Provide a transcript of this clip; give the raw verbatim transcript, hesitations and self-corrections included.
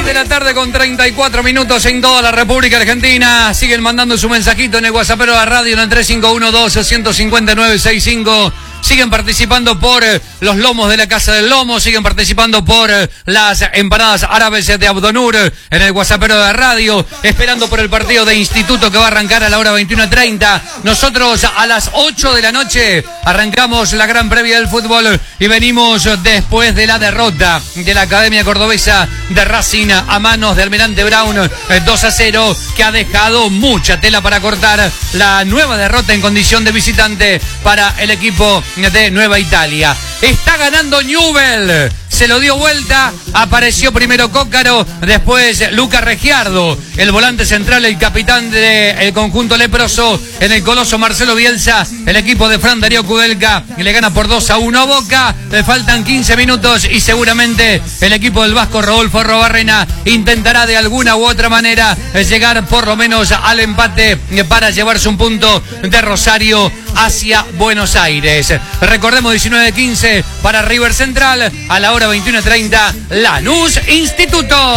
de la tarde con treinta y cuatro minutos en toda la República Argentina. Siguen mandando su mensajito en el WhatsApp de la radio en el tres cinco uno dos, uno cinco nueve seis cinco. Siguen participando por eh, los lomos de la Casa del Lomo. Siguen participando por eh, las empanadas árabes de Abdonur eh, en el WhatsAppero de la radio. Esperando por el partido de Instituto que va a arrancar a la hora veintiuno treinta. Nosotros a las ocho de la noche arrancamos la gran previa del fútbol y venimos después de la derrota de la Academia Cordobesa de Racing a manos de Almirante Brown eh, dos a cero, que ha dejado mucha tela para cortar. La nueva derrota en condición de visitante para el equipo de Nueva Italia. Está ganando Newell. Se lo dio vuelta, apareció primero Cócaro, después Lucas Regiardo, el volante central, el capitán del conjunto leproso, en el coloso Marcelo Bielsa, el equipo de Fran Darío Kudelka, que le gana por dos a uno a Boca. Le faltan quince minutos y seguramente el equipo del Vasco Rodolfo Robarrena intentará de alguna u otra manera llegar por lo menos al empate para llevarse un punto de Rosario hacia Buenos Aires. Recordemos, diecinueve quince para River Central, a la hora veintiuno treinta, Lanús Instituto.